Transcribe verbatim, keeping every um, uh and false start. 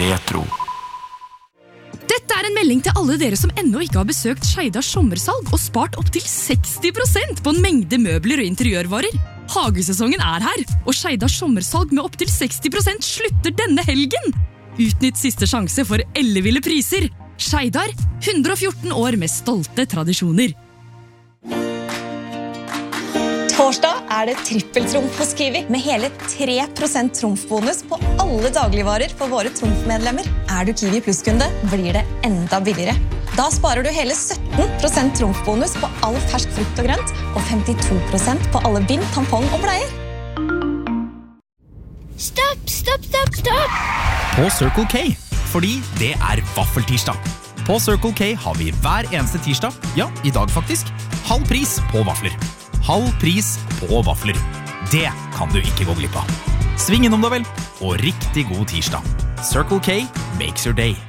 Retro. Dette er en melding til alle dere som ennå ikke har besøkt Skeidars sommersalg og spart opp til seksti prosent på en mengde møbler og interiørvarer. Hagesesongen er her, og Skeidars sommersalg med opp til seksti prosent slutter denne helgen. Utnytt siste sjanse for elleville priser. Skeidar, hundre og fjorten år med stolte tradisjoner. Torsdag er det trippeltrumf hos Kiwi, med hele tre prosent trumfbonus på alle dagligvarer for våre trumfmedlemmer. Er du Kiwi Plus-kunde, blir det enda billigere. Da sparer du hele sytten prosent trumfbonus på all fersk frukt og grønt, og femtito prosent på alle bind, tampong og bleier. Stopp, stopp, stopp, stopp! På Circle K, fordi det er vaffeltirsdag. På Circle K har vi hver eneste tirsdag, ja, i dag faktisk, halv pris på vafler. Halv pris på vafler. Det kan du ikke gå glipp av. Sving innom da vel, og riktig god tirsdag. Circle K makes your day.